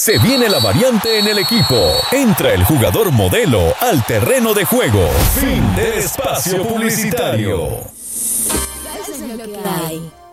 Se viene la variante en el equipo. Entra el jugador modelo al terreno de juego. Fin del espacio publicitario. Eso es lo que hay.